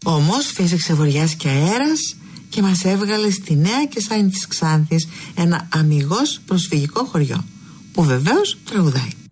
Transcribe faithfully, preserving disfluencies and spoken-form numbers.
Όμως φύσηξε βοριάς και αέρας και μας έβγαλε στη Νέα Κεσάνη της Ξάνθης, ένα αμιγώς προσφυγικό χωριό που βεβαίως τραγουδάει.